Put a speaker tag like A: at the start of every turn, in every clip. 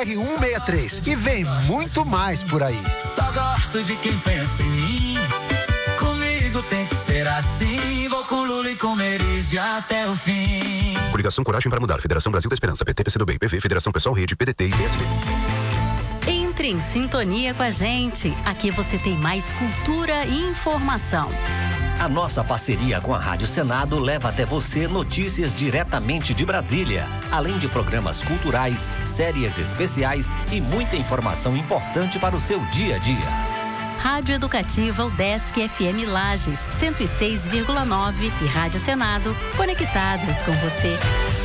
A: BR-163. E vem muito mais por aí.
B: Só gosto de quem pensa em mim. Comigo tem que ser assim. Vou com Lula e com Merizia até o fim.
C: Coligação Coragem para Mudar. Federação Brasil da Esperança. PT, PCdoB, PV, Federação Pessoal Rede, PDT e PSB.
D: Entre em sintonia com a gente. Aqui você tem mais cultura e informação.
E: A nossa parceria com a Rádio Senado leva até você notícias diretamente de Brasília, além de programas culturais, séries especiais e muita informação importante para o seu dia a dia.
D: Rádio Educativa UDESC FM Lages 106,9 e Rádio Senado, conectadas com você.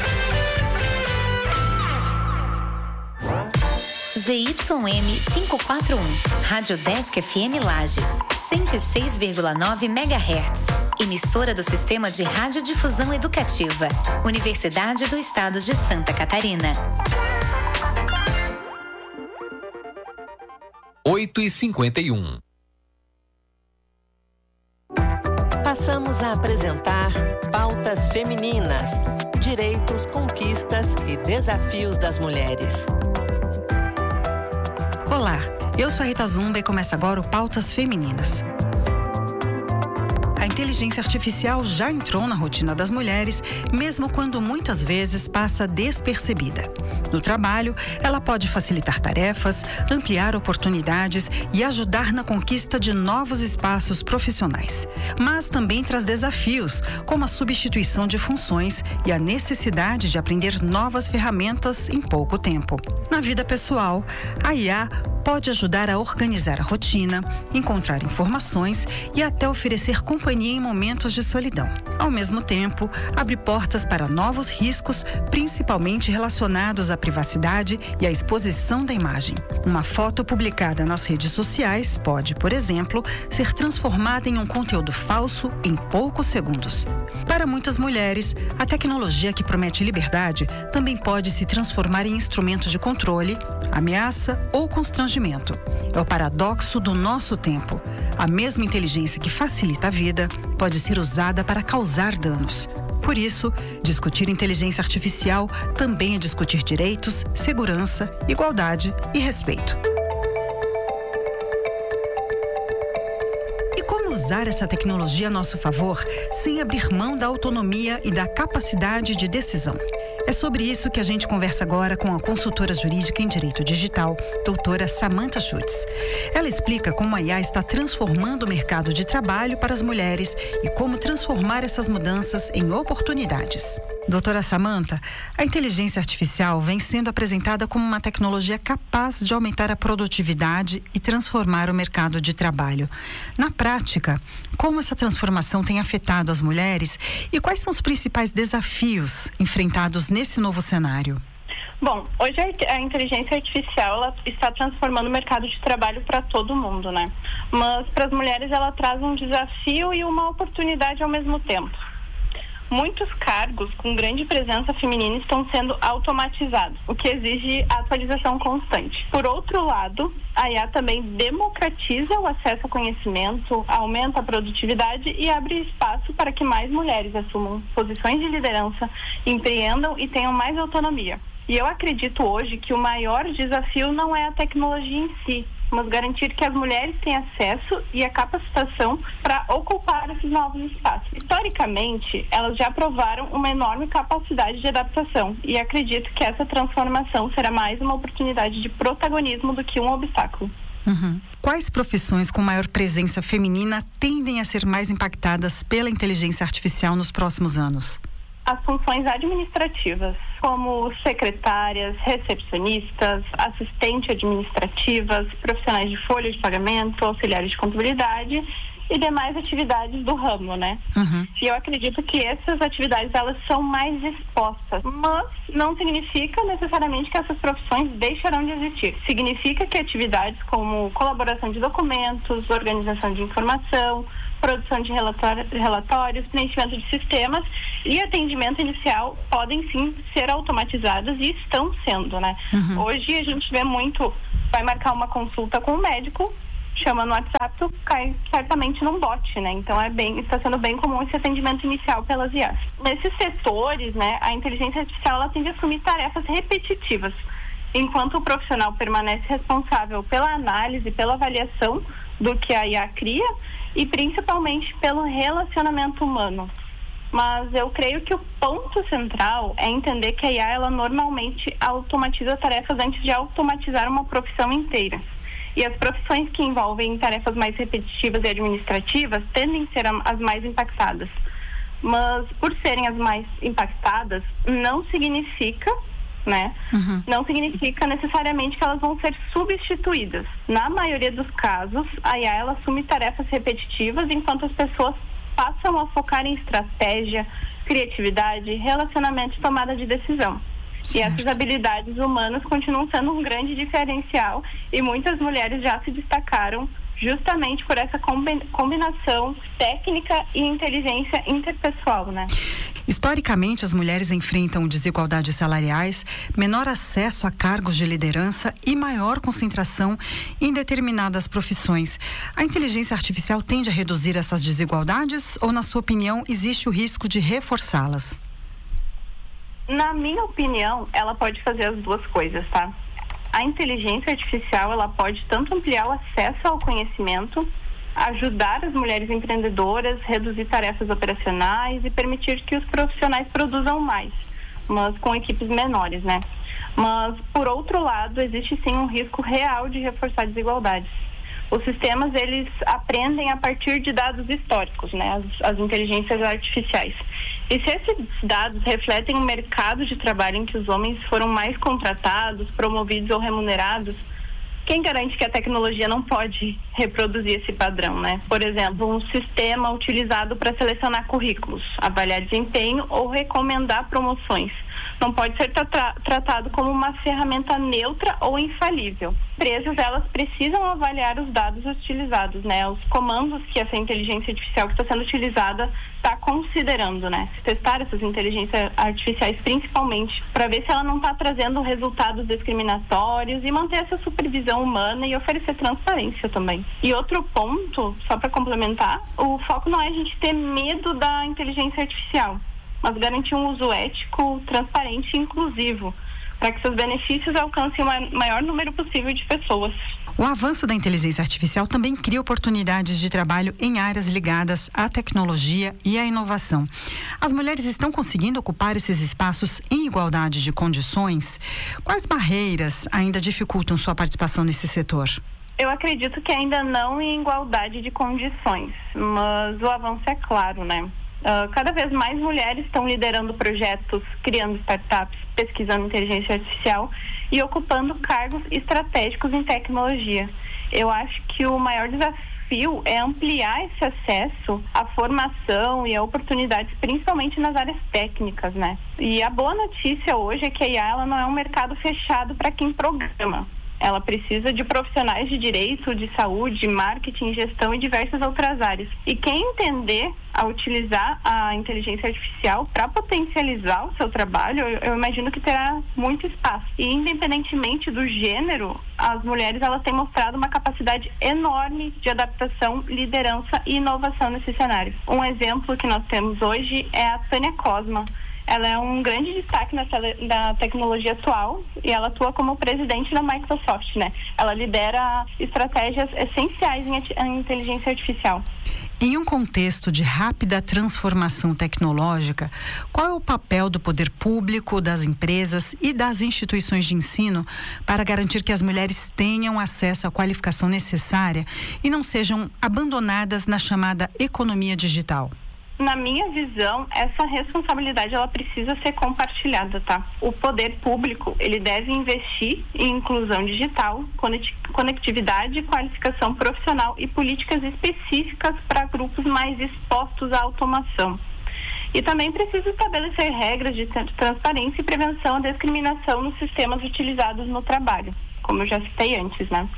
F: ZYM 541, Rádio UDESC FM Lages 106,9 MHz, emissora do Sistema de Radiodifusão Educativa, Universidade do Estado de Santa Catarina.
G: 8h51.
H: Passamos a apresentar Pautas Femininas, Direitos, Conquistas e Desafios das Mulheres.
I: Olá, eu sou a Rita Zumba e começa agora o Pautas Femininas. A inteligência artificial já entrou na rotina das mulheres, mesmo quando muitas vezes passa despercebida. No trabalho, ela pode facilitar tarefas, ampliar oportunidades e ajudar na conquista de novos espaços profissionais. Mas também traz desafios, como a substituição de funções e a necessidade de aprender novas ferramentas em pouco tempo. Na vida pessoal, a IA pode ajudar a organizar a rotina, encontrar informações e até oferecer companhia em momentos de solidão. Ao mesmo tempo, abre portas para novos riscos, principalmente relacionados à privacidade e à exposição da imagem. Uma foto publicada nas redes sociais pode, por exemplo, ser transformada em um conteúdo falso em poucos segundos. Para muitas mulheres, a tecnologia que promete liberdade também pode se transformar em instrumento de controle, ameaça ou constrangimento. É o paradoxo do nosso tempo. A mesma inteligência que facilita a vida pode ser usada para causar danos. Por isso, discutir inteligência artificial também é discutir direitos, segurança, igualdade e respeito. E como usar essa tecnologia a nosso favor, sem abrir mão da autonomia e da capacidade de decisão? É sobre isso que a gente conversa agora com a consultora jurídica em Direito Digital, doutora Samantha Schutz. Ela explica como a IA está transformando o mercado de trabalho para as mulheres e como transformar essas mudanças em oportunidades. Doutora Samantha, a inteligência artificial vem sendo apresentada como uma tecnologia capaz de aumentar a produtividade e transformar o mercado de trabalho. Na prática, como essa transformação tem afetado as mulheres e quais são os principais desafios enfrentados nesse novo cenário?
J: Bom, hoje a inteligência artificial ela está transformando o mercado de trabalho para todo mundo, né? Mas para as mulheres ela traz um desafio e uma oportunidade ao mesmo tempo. Muitos cargos com grande presença feminina estão sendo automatizados, o que exige atualização constante. Por outro lado, a IA também democratiza o acesso ao conhecimento, aumenta a produtividade e abre espaço para que mais mulheres assumam posições de liderança, empreendam e tenham mais autonomia. E eu acredito hoje que o maior desafio não é a tecnologia em si, mas garantir que as mulheres têm acesso e a capacitação para ocupar esses novos espaços. Historicamente, elas já provaram uma enorme capacidade de adaptação e acredito que essa transformação será mais uma oportunidade de protagonismo do que um obstáculo.
I: Quais profissões com maior presença feminina tendem a ser mais impactadas pela inteligência artificial nos próximos anos?
J: As funções administrativas, como secretárias, recepcionistas, assistentes administrativas, profissionais de folha de pagamento, auxiliares de contabilidade e demais atividades do ramo, né? E eu acredito que essas atividades, elas são mais expostas, mas não significa necessariamente que essas profissões deixarão de existir. Significa que atividades como colaboração de documentos, organização de informação, produção de relatórios, preenchimento de sistemas e atendimento inicial podem sim ser automatizadas e estão sendo, né? Hoje a gente vê muito, vai marcar uma consulta com o médico, chama no WhatsApp, cai certamente num bot, né? Então está sendo bem comum esse atendimento inicial pelas IAs. Nesses setores, né, a inteligência artificial ela tende a assumir tarefas repetitivas enquanto o profissional permanece responsável pela análise, pela avaliação do que a IA cria e principalmente pelo relacionamento humano. Mas eu creio que o ponto central é entender que a IA, ela normalmente automatiza tarefas antes de automatizar uma profissão inteira. E as profissões que envolvem tarefas mais repetitivas e administrativas tendem a ser as mais impactadas. Mas por serem as mais impactadas, não significa, né? Não significa necessariamente que elas vão ser substituídas. Na maioria dos casos, a IA, ela assume tarefas repetitivas enquanto as pessoas passam a focar em estratégia, criatividade, relacionamento e tomada de decisão. Certo. E essas habilidades humanas continuam sendo um grande diferencial e muitas mulheres já se destacaram justamente por essa combinação técnica e inteligência interpessoal, né?
I: Historicamente, as mulheres enfrentam desigualdades salariais, menor acesso a cargos de liderança e maior concentração em determinadas profissões. A inteligência artificial tende a reduzir essas desigualdades ou, na sua opinião, existe o risco de reforçá-las?
J: Na minha opinião, ela pode fazer as duas coisas, tá? A inteligência artificial, ela pode tanto ampliar o acesso ao conhecimento, ajudar as mulheres empreendedoras, reduzir tarefas operacionais e permitir que os profissionais produzam mais, mas com equipes menores, né? Mas, por outro lado, existe sim um risco real de reforçar desigualdades. Os sistemas, eles aprendem a partir de dados históricos, né? As inteligências artificiais. E se esses dados refletem um mercado de trabalho em que os homens foram mais contratados, promovidos ou remunerados, quem garante que a tecnologia não pode reproduzir esse padrão, né? Por exemplo, um sistema utilizado para selecionar currículos, avaliar desempenho ou recomendar promoções não pode ser tratado como uma ferramenta neutra ou infalível. Empresas, elas precisam avaliar os dados utilizados, né? Os comandos que essa inteligência artificial que está sendo utilizada está considerando, né? Testar essas inteligências artificiais principalmente para ver se ela não está trazendo resultados discriminatórios e manter essa supervisão humana e oferecer transparência também. E outro ponto, só para complementar, o foco não é a gente ter medo da inteligência artificial, mas garantir um uso ético, transparente e inclusivo, para que seus benefícios alcancem o maior número possível de pessoas.
I: O avanço da inteligência artificial também cria oportunidades de trabalho em áreas ligadas à tecnologia e à inovação. As mulheres estão conseguindo ocupar esses espaços em igualdade de condições? Quais barreiras ainda dificultam sua participação nesse setor?
J: Eu acredito que ainda não em igualdade de condições, mas o avanço é claro, né? Cada vez mais mulheres estão liderando projetos, criando startups, pesquisando inteligência artificial e ocupando cargos estratégicos em tecnologia. Eu acho que o maior desafio é ampliar esse acesso à formação e a oportunidades, principalmente nas áreas técnicas, né? E a boa notícia hoje é que a IA, ela não é um mercado fechado para quem programa. Ela precisa de profissionais de direito, de saúde, marketing, gestão e diversas outras áreas. E quem entender a utilizar a inteligência artificial para potencializar o seu trabalho, eu imagino que terá muito espaço. E independentemente do gênero, as mulheres, elas têm mostrado uma capacidade enorme de adaptação, liderança e inovação nesse cenário. Um exemplo que nós temos hoje é a Tânia Cosma. Ela é um grande destaque da tecnologia atual e ela atua como presidente da Microsoft, né? Ela lidera estratégias essenciais em inteligência artificial.
I: Em um contexto de rápida transformação tecnológica, qual é o papel do poder público, das empresas e das instituições de ensino para garantir que as mulheres tenham acesso à qualificação necessária e não sejam abandonadas na chamada economia digital?
J: Na minha visão, essa responsabilidade ela precisa ser compartilhada, tá? O poder público, ele deve investir em inclusão digital, conectividade, qualificação profissional e políticas específicas para grupos mais expostos à automação. E também precisa estabelecer regras de transparência e prevenção à discriminação nos sistemas utilizados no trabalho, como eu já citei antes, né?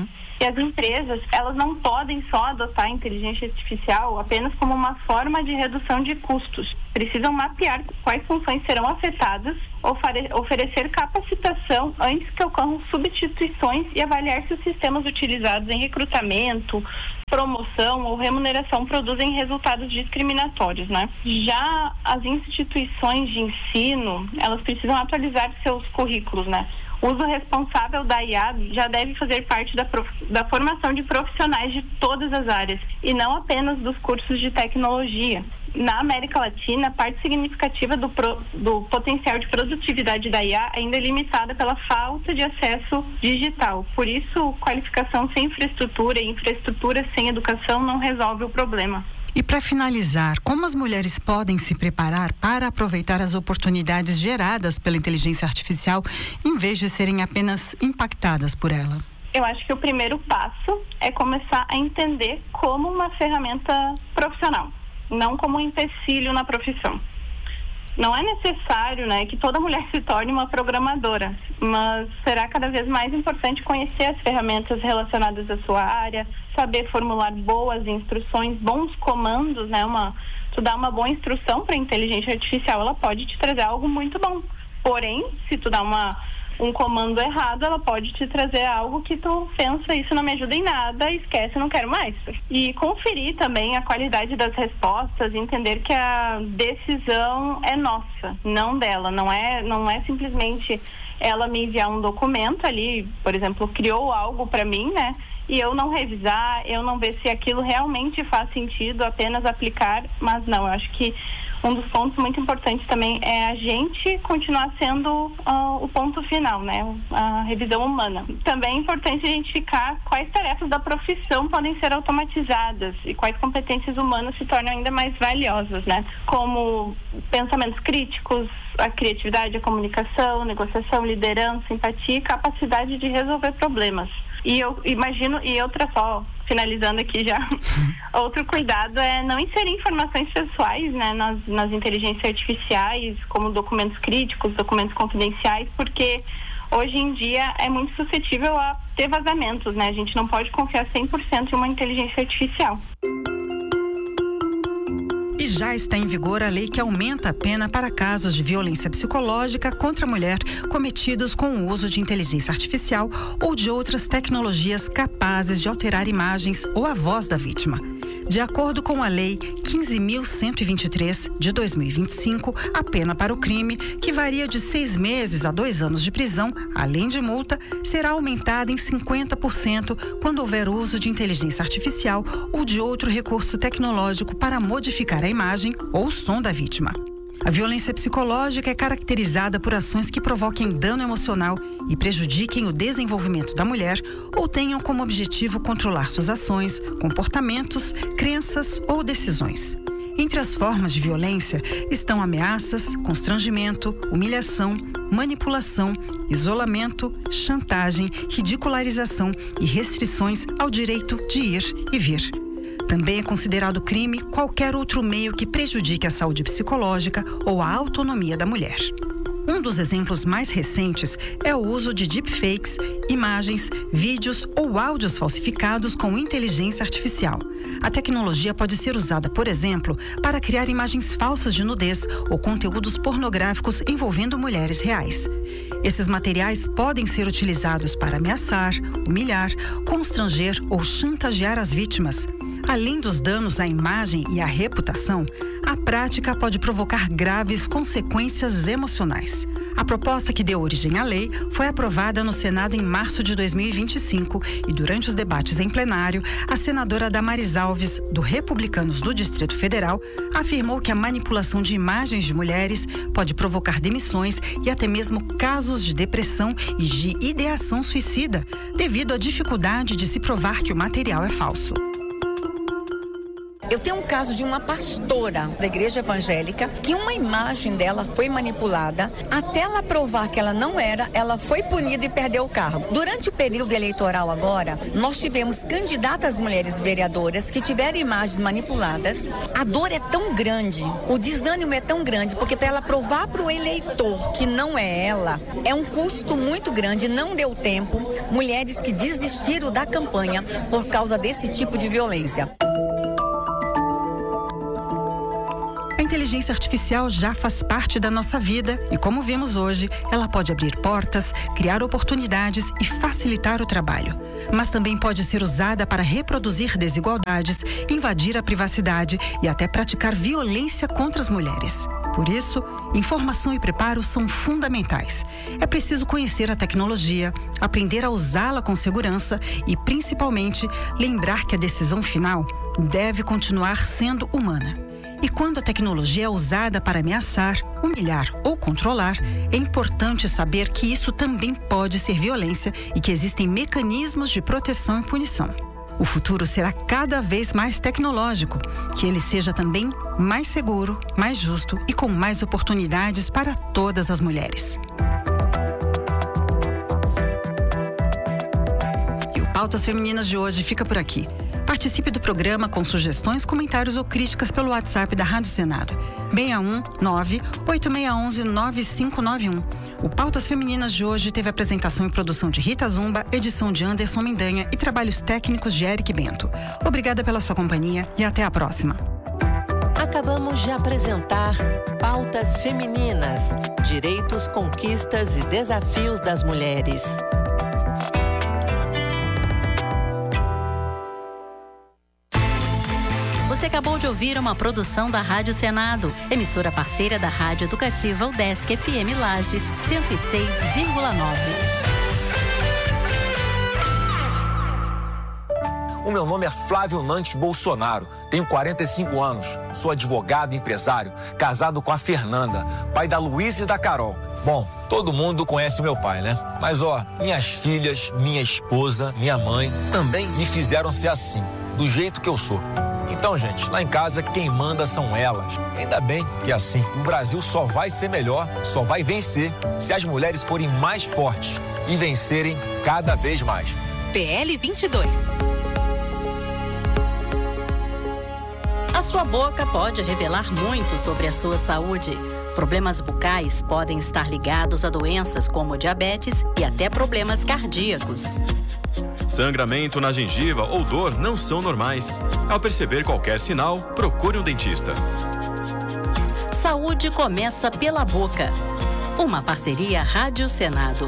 J: E as empresas, elas não podem só adotar a inteligência artificial apenas como uma forma de redução de custos. Precisam mapear quais funções serão afetadas, oferecer capacitação antes que ocorram substituições e avaliar se os sistemas utilizados em recrutamento, promoção ou remuneração produzem resultados discriminatórios, né? Já as instituições de ensino, elas precisam atualizar seus currículos, né? O uso responsável da IA já deve fazer parte da formação de profissionais de todas as áreas e não apenas dos cursos de tecnologia. Na América Latina, parte significativa do potencial de produtividade da IA ainda é limitada pela falta de acesso digital. Por isso, qualificação sem infraestrutura e infraestrutura sem educação não resolve o problema.
I: E para finalizar, como as mulheres podem se preparar para aproveitar as oportunidades geradas pela inteligência artificial, em vez de serem apenas impactadas por ela?
J: Eu acho que o primeiro passo é começar a entender como uma ferramenta profissional, não como um empecilho na profissão. Não é necessário, que toda mulher se torne uma programadora, mas será cada vez mais importante conhecer as ferramentas relacionadas à sua área, saber formular boas instruções, bons comandos, tu dá uma boa instrução para a inteligência artificial, ela pode te trazer algo muito bom. Porém, se tu dá um comando errado, ela pode te trazer algo que tu pensa, isso não me ajuda em nada, esquece, não quero mais. E conferir também a qualidade das respostas, entender que a decisão é nossa, não dela, não é simplesmente ela me enviar um documento ali, por exemplo, criou algo para mim, e eu não revisar, eu não ver se aquilo realmente faz sentido, apenas aplicar, mas não, eu acho que um dos pontos muito importantes também é a gente continuar sendo o ponto final, a revisão humana. Também é importante identificar quais tarefas da profissão podem ser automatizadas e quais competências humanas se tornam ainda mais valiosas, como pensamentos críticos, a criatividade, a comunicação, negociação, liderança, empatia e capacidade de resolver problemas. E eu imagino, só finalizando aqui já, outro cuidado é não inserir informações pessoais, nas inteligências artificiais, como documentos críticos, documentos confidenciais, porque hoje em dia é muito suscetível a ter vazamentos, A gente não pode confiar 100% em uma inteligência artificial.
I: E já está em vigor a lei que aumenta a pena para casos de violência psicológica contra a mulher cometidos com o uso de inteligência artificial ou de outras tecnologias capazes de alterar imagens ou a voz da vítima. De acordo com a Lei 15.123 de 2025, a pena para o crime, que varia de 6 meses a 2 anos de prisão, além de multa, será aumentada em 50% quando houver uso de inteligência artificial ou de outro recurso tecnológico para modificar a imagem ou o som da vítima. A violência psicológica é caracterizada por ações que provoquem dano emocional e prejudiquem o desenvolvimento da mulher ou tenham como objetivo controlar suas ações, comportamentos, crenças ou decisões. Entre as formas de violência estão ameaças, constrangimento, humilhação, manipulação, isolamento, chantagem, ridicularização e restrições ao direito de ir e vir. Também é considerado crime qualquer outro meio que prejudique a saúde psicológica ou a autonomia da mulher. Um dos exemplos mais recentes é o uso de deepfakes, imagens, vídeos ou áudios falsificados com inteligência artificial. A tecnologia pode ser usada, por exemplo, para criar imagens falsas de nudez ou conteúdos pornográficos envolvendo mulheres reais. Esses materiais podem ser utilizados para ameaçar, humilhar, constranger ou chantagear as vítimas. Além dos danos à imagem e à reputação, a prática pode provocar graves consequências emocionais. A proposta que deu origem à lei foi aprovada no Senado em março de 2025 e, durante os debates em plenário, a senadora Damares Alves, do Republicanos do Distrito Federal, afirmou que a manipulação de imagens de mulheres pode provocar demissões e até mesmo casos de depressão e de ideação suicida, devido à dificuldade de se provar que o material é falso.
K: Eu tenho um caso de uma pastora da igreja evangélica que uma imagem dela foi manipulada. Até ela provar que ela não era, ela foi punida e perdeu o cargo. Durante o período eleitoral agora, nós tivemos candidatas mulheres vereadoras que tiveram imagens manipuladas. A dor é tão grande, o desânimo é tão grande, porque para ela provar para o eleitor que não é ela, é um custo muito grande, não deu tempo. Mulheres que desistiram da campanha por causa desse tipo de violência.
I: A inteligência artificial já faz parte da nossa vida e, como vimos hoje, ela pode abrir portas, criar oportunidades e facilitar o trabalho. Mas também pode ser usada para reproduzir desigualdades, invadir a privacidade e até praticar violência contra as mulheres. Por isso, informação e preparo são fundamentais. É preciso conhecer a tecnologia, aprender a usá-la com segurança e, principalmente, lembrar que a decisão final deve continuar sendo humana. E quando a tecnologia é usada para ameaçar, humilhar ou controlar, é importante saber que isso também pode ser violência e que existem mecanismos de proteção e punição. O futuro será cada vez mais tecnológico, que ele seja também mais seguro, mais justo e com mais oportunidades para todas as mulheres. E o Pautas Femininas de hoje fica por aqui. Participe do programa com sugestões, comentários ou críticas pelo WhatsApp da Rádio Senado. 61 98611 9591. O Pautas Femininas de hoje teve apresentação e produção de Rita Zumba, edição de Anderson Mendanha e trabalhos técnicos de Eric Bento. Obrigada pela sua companhia e até a próxima.
H: Acabamos de apresentar Pautas Femininas, direitos, conquistas e desafios das mulheres.
D: Você acabou de ouvir uma produção da Rádio Senado, emissora parceira da Rádio Educativa UDESC FM Lages 106,9.
L: O meu nome é Flávio Nantes Bolsonaro, tenho 45 anos, sou advogado e empresário, casado com a Fernanda, pai da Luísa e da Carol. Bom, todo mundo conhece o meu pai, né? Mas minhas filhas, minha esposa, minha mãe também me fizeram ser assim, do jeito que eu sou. Então, gente, lá em casa quem manda são elas. Ainda bem que é assim. O Brasil só vai ser melhor, só vai vencer se as mulheres forem mais fortes e vencerem cada vez mais.
M: PL 22.
D: A sua boca pode revelar muito sobre a sua saúde. Problemas bucais podem estar ligados a doenças como diabetes e até problemas cardíacos.
N: Sangramento na gengiva ou dor não são normais. Ao perceber qualquer sinal, procure um dentista.
D: Saúde começa pela boca. Uma parceria Rádio Senado.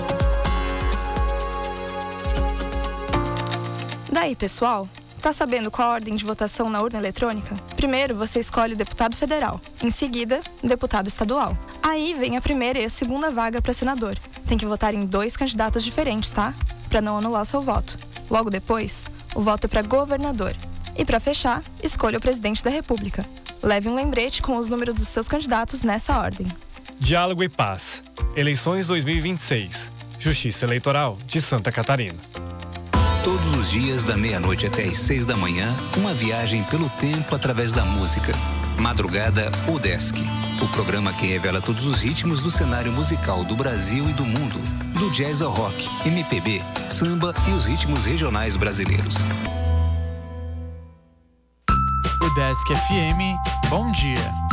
O: Daí, pessoal? Tá sabendo qual a ordem de votação na urna eletrônica? Primeiro, você escolhe deputado federal. Em seguida, deputado estadual. Aí vem a primeira e a segunda vaga para senador. Tem que votar em 2 candidatos diferentes, tá? Para não anular seu voto. Logo depois, o voto é para governador. E para fechar, escolha o presidente da República. Leve um lembrete com os números dos seus candidatos nessa ordem.
P: Diálogo e Paz. Eleições 2026. Justiça Eleitoral de Santa Catarina.
Q: Todos os dias, da meia-noite até às 6 da manhã, uma viagem pelo tempo através da música. Madrugada UDESC. O programa que revela todos os ritmos do cenário musical do Brasil e do mundo. Do jazz ao rock, MPB, samba e os ritmos regionais brasileiros.
R: UDESC FM, bom dia.